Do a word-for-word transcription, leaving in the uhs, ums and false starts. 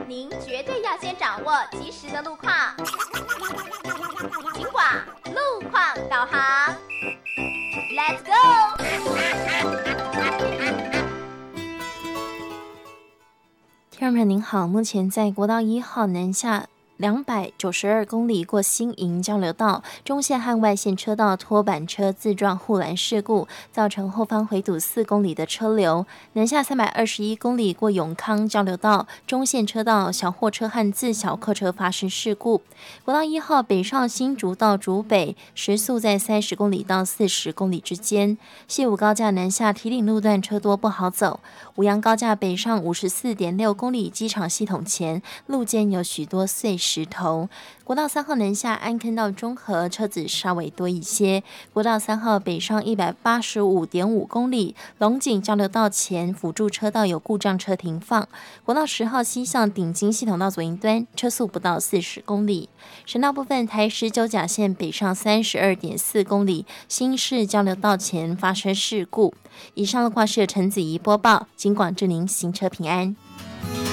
您绝对要先掌握及时的路况。警广路况导航 ，Let's go！ 听众朋友您好，目前在国道一号南下两百九十二公里过新营交流道中线和外线车道拖板车自撞护栏事故，造成后方回堵四公里的车流。南下三百二十一公里过永康交流道中线车道小货车和自小客车发生事故。国道一号北上新竹到竹北时速在三十公里到四十公里之间。西武高架南下堤顶路段车多不好走。五杨高架北上五十四点六公里机场系统前路肩有许多碎石头。国道三号南下安坑到中和车子稍微多一些。国道三号北上一百八十五点五公里，龙井交流道前辅助车道有故障车停放。国道十号西向顶金系统道左营端车速不到四十公里。省道部分，台十九甲线北上三十二点四公里，新市交流道前发生事故。以上路况是陈子怡播报，警广祝您行车平安。